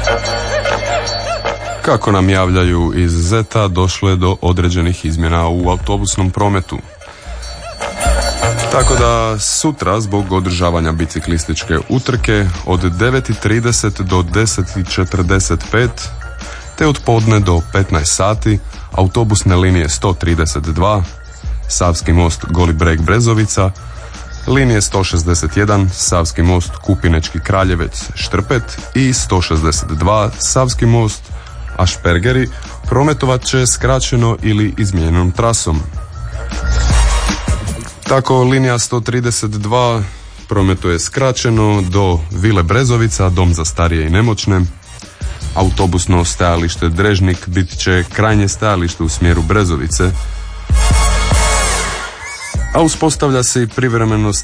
Kako nam javljaju iz Zeta, došlo je do određenih izmjena u autobusnom prometu. Tako da sutra, zbog održavanja biciklističke utrke, od 9:30 do 10:45, te od podne do 15 sati, autobusne linije 132, Savski most Goli Breg Brezovica, linije 161, Savski most Kupinečki Kraljevec Štrpet i 162, Savski most Ašpergeri, prometovat će skraćeno ili izmijenjenom trasom. Tako linija 132 prometuje skraćeno do Vile Brezovica, dom za starije i nemoćne. Autobusno stajalište Drežnik bit će krajnje stajalište u smjeru Brezovice, a uspostavlja se i privremeno